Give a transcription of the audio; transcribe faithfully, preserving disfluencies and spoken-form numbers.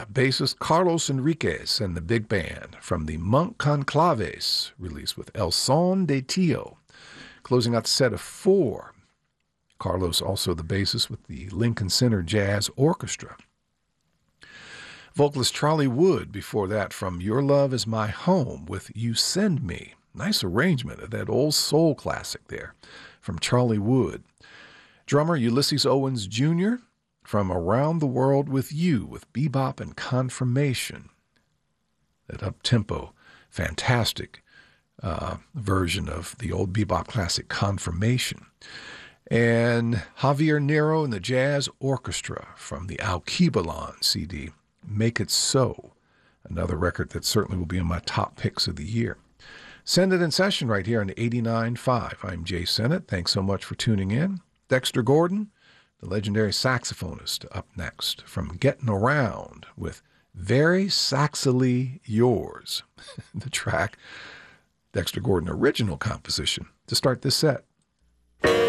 bassist Carlos Enriquez and the big band from the Monk Conclaves, released with El Son de Tio. Closing out the set of four, Carlos also the bassist with the Lincoln Center Jazz Orchestra. Vocalist Charlie Wood before that from Your Love Is My Home with You Send Me. Nice arrangement of that old soul classic there from Charlie Wood. Drummer Ulysses Owens Junior from Around the World with You with Bebop and Confirmation. That up-tempo, fantastic uh, version of the old bebop classic Confirmation. And Javier Nero and the Jazz Orchestra from the Alkebulan C D, Make It So, another record that certainly will be in my top picks of the year. Send It in session right here on eighty-nine point five. I'm Jay Sennett. Thanks so much for tuning in. Dexter Gordon, the legendary saxophonist, up next from Getting Around with Very Saxily Yours, the track, Dexter Gordon original composition to start this set.